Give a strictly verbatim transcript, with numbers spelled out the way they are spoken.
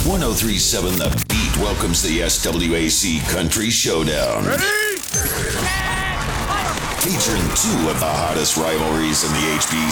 one oh three point seven The Beat welcomes the S W A C Country Showdown. Ready? Featuring two of the hottest rivalries in the H B